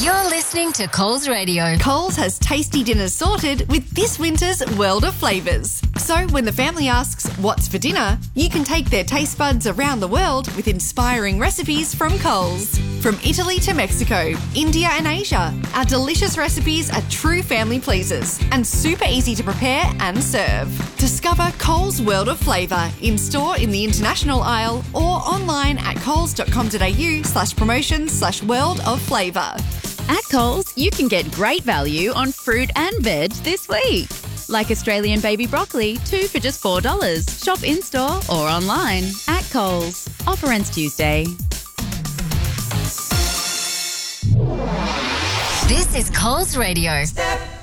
You're listening to Coles Radio. Coles has tasty dinners sorted with this winter's world of flavours. So when the family asks, what's for dinner, you can take their taste buds around the world with inspiring recipes from Coles. From Italy to Mexico, India and Asia, our delicious recipes are true family pleasers and super easy to prepare and serve. Discover Coles World of Flavour in-store in the international aisle or online at coles.com.au/promotions/world of flavour. At Coles, you can get great value on fruit and veg this week. Like Australian baby broccoli, 2 for just $4. Shop in-store or online at Coles. Offer ends Tuesday. This is Coles Radio.